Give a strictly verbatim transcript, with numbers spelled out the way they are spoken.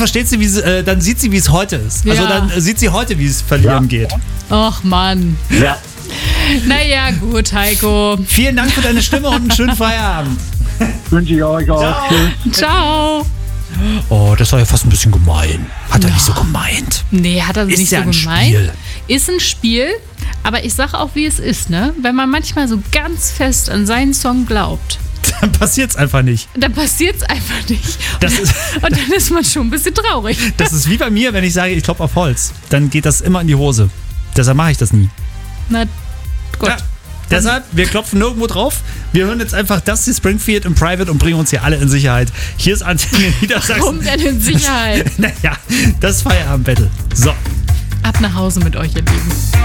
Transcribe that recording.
versteht sie, wie sie, äh, dann sieht sie, wie es heute ist. Also Ja. dann äh, sieht sie heute, wie es verlieren Ja. geht. Och Mann. Ja. Naja, gut, Heiko. Vielen Dank für deine Stimme und einen schönen Feierabend. Wünsche ich euch auch. Tschüss. Ciao. Oh, das war ja fast ein bisschen gemein. Hat er nicht so gemeint. Nee, hat er Ist nicht ja so ein gemeint. Spiel. Ist ein Spiel, aber ich sag auch, wie es ist, ne? Wenn man manchmal so ganz fest an seinen Song glaubt, Dann passiert's einfach nicht. dann passiert's einfach nicht. Das ist, Und dann ist man schon ein bisschen traurig. das ist wie bei mir, wenn ich sage, ich klopfe auf Holz. Dann geht das immer in die Hose. Deshalb mache ich das nie. Na gut. Ja. Deshalb, wir klopfen nirgendwo drauf. Wir hören jetzt einfach Dusty Springfield im Private und bringen uns hier alle in Sicherheit. Hier ist Antenne Niedersachsen. Warum denn in Sicherheit? Naja, das Feierabend-Battle. So. Ab nach Hause mit euch, ihr Lieben.